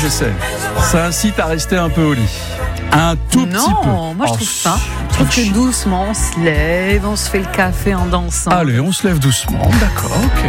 je sais. Ça incite à rester un peu au lit. Un tout petit peu. Non, moi je trouve pas. Je trouve que doucement, on se lève, on se fait le café en dansant. Allez, on se lève doucement. D'accord, ok.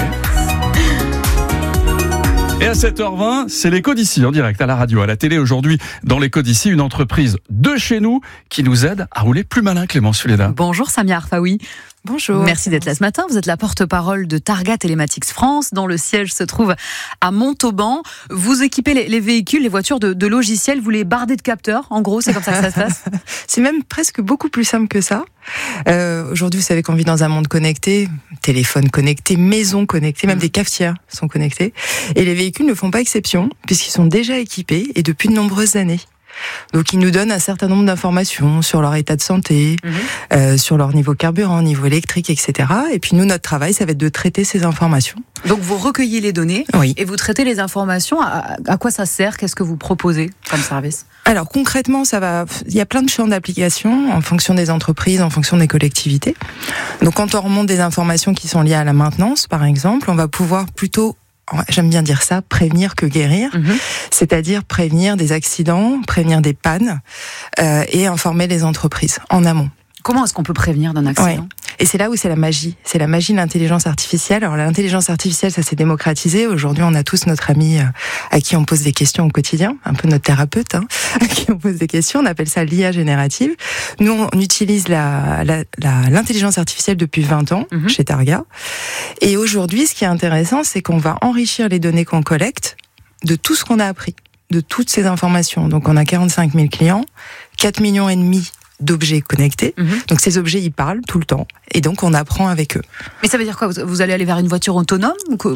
Et à 7h20, c'est l'Écho d'ici en direct à la radio, à la télé aujourd'hui. Dans l'Écho d'ici, une entreprise de chez nous qui nous aide à rouler plus malin, Clémence Fuleda. Bonjour Samia Arfaoui. Bonjour. Merci d'être là ce matin. Vous êtes la porte-parole de Targa Telematics France, dont le siège se trouve à Montauban. Vous équipez les véhicules, les voitures de logiciels, vous les bardez de capteurs. En gros, c'est comme ça que ça se passe. C'est même presque beaucoup plus simple que ça. Aujourd'hui, vous savez qu'on vit dans un monde connecté, téléphone connecté, maison connectée, même des cafetières sont connectées. Et les véhicules ne font pas exception, puisqu'ils sont déjà équipés et depuis de nombreuses années. Donc ils nous donnent un certain nombre d'informations sur leur état de santé, sur leur niveau carburant, niveau électrique, etc. Et puis nous, notre travail, ça va être de traiter ces informations. Donc vous recueillez les données Oui. et vous traitez les informations. À quoi ça sert ? Qu'est-ce que vous proposez comme service ? Alors concrètement, il y a plein de champs d'application en fonction des entreprises, en fonction des collectivités. Donc quand on remonte des informations qui sont liées à la maintenance, par exemple, on va pouvoir plutôt, j'aime bien dire ça, prévenir que guérir, c'est-à-dire prévenir des accidents, prévenir des pannes et informer les entreprises en amont. Comment est-ce qu'on peut prévenir d'un accident ? Ouais. Et c'est là où c'est la magie de l'intelligence artificielle. Alors l'intelligence artificielle, ça s'est démocratisé. Aujourd'hui, on a tous notre ami à qui on pose des questions au quotidien, un peu notre thérapeute, à qui on pose des questions. On appelle ça l'IA générative. Nous, on utilise l'intelligence artificielle depuis 20 ans chez Targa. Et aujourd'hui, ce qui est intéressant, c'est qu'on va enrichir les données qu'on collecte de tout ce qu'on a appris, de toutes ces informations. Donc on a 45 000 clients, 4,5 millions d'objets connectés. Donc ces objets, ils parlent tout le temps. Et donc on apprend avec eux. Mais ça veut dire quoi ? Vous allez aller vers une voiture autonome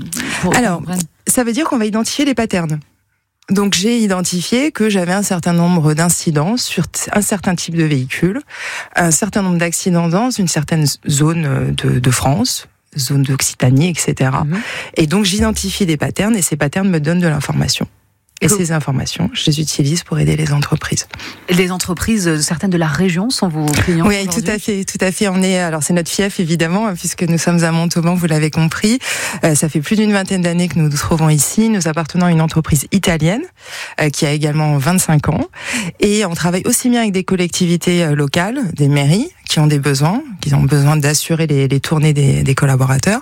Alors, ça veut dire qu'on va identifier les patterns. Donc j'ai identifié que j'avais un certain nombre d'incidents sur un certain type de véhicule, un certain nombre d'accidents dans une certaine zone de France, zone d'Occitanie, etc. Et donc j'identifie des patterns et ces patterns me donnent de l'information. Et ces informations, je les utilise pour aider les entreprises. Les entreprises, certaines de la région, sont vos clients ? Oui, tout à fait. Alors c'est notre fief évidemment, puisque nous sommes à Montauban, vous l'avez compris. Ça fait plus d'une vingtaine d'années que nous nous trouvons ici. Nous appartenons à une entreprise italienne qui a également 25 ans, et on travaille aussi bien avec des collectivités locales, des mairies qui ont des besoins, qui ont besoin d'assurer les tournées des collaborateurs,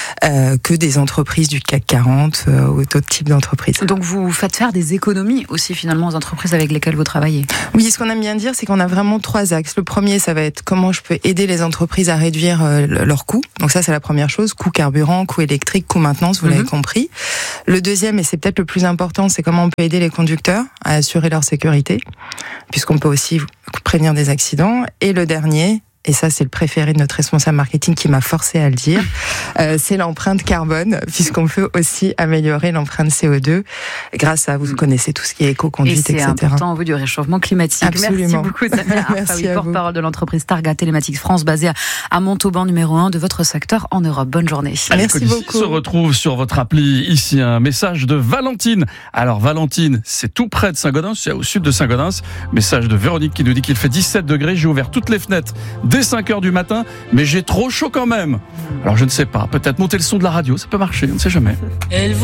que des entreprises du CAC 40 ou d'autres types d'entreprises. Donc vous faites faire des économies aussi finalement aux entreprises avec lesquelles vous travaillez. Oui, ce qu'on aime bien dire, c'est qu'on a vraiment 3 axes. Le premier, ça va être comment je peux aider les entreprises à réduire leurs coûts. Donc ça, c'est la première chose, coût carburant, coût électrique, coût maintenance, vous l'avez compris. Le deuxième, et c'est peut-être le plus important, c'est comment on peut aider les conducteurs à assurer leur sécurité, puisqu'on peut aussi prévenir des accidents. Et le dernier, et ça c'est le préféré de notre responsable marketing qui m'a forcé à le dire, c'est l'empreinte carbone, puisqu'on peut aussi améliorer l'empreinte CO2 grâce à, vous connaissez tout ce qui est éco-conduite, etc. Et c'est important au vu du réchauffement climatique. Absolument. Merci beaucoup Samia Arfaoui, porte-parole de l'entreprise Targa Telematics France, basée à Montauban, numéro 1 de votre secteur en Europe. Bonne journée. Merci beaucoup. Se retrouve sur votre appli ici un message de Valentine. Alors Valentine, c'est tout près de Saint-Gaudens, c'est au sud de Saint-Gaudens. Message de Véronique qui nous dit qu'il fait 17 degrés. J'ai ouvert toutes les fenêtres dès 5h du matin, mais j'ai trop chaud quand même. Alors je ne sais pas, peut-être monter le son de la radio, ça peut marcher, on ne sait jamais.